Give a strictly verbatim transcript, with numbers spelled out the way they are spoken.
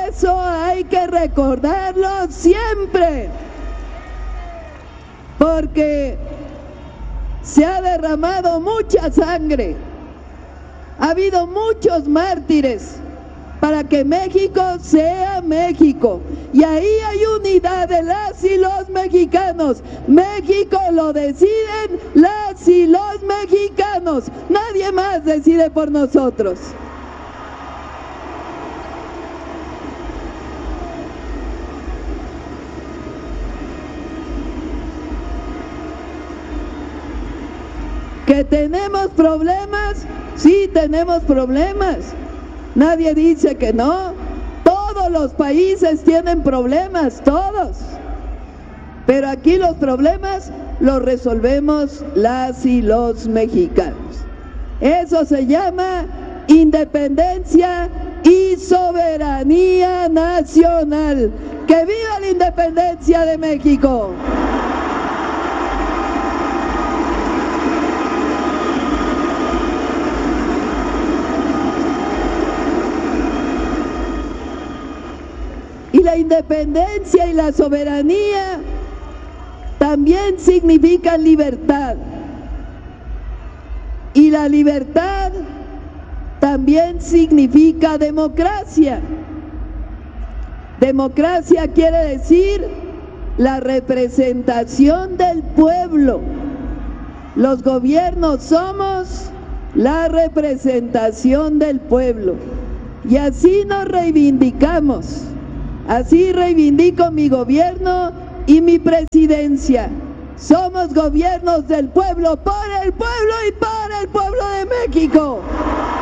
Eso hay que recordarlo siempre, porque se ha derramado mucha sangre, ha habido muchos mártires para que México sea México, y ahí hay unidad de las y los mexicanos. México lo deciden las y los mexicanos, nadie más decide por nosotros. ¿Que tenemos problemas? Sí, tenemos problemas. Nadie dice que no. Todos los países tienen problemas, todos. Pero aquí los problemas los resolvemos las y los mexicanos. Eso se llama independencia y soberanía nacional. ¡Que viva la independencia de México! Y la independencia y la soberanía también significan libertad. Y la libertad también significa democracia. Democracia quiere decir la representación del pueblo. Los gobiernos somos la representación del pueblo. Y así nos reivindicamos. Así reivindico mi gobierno y mi presidencia. Somos gobiernos del pueblo, por el pueblo y para el pueblo de México.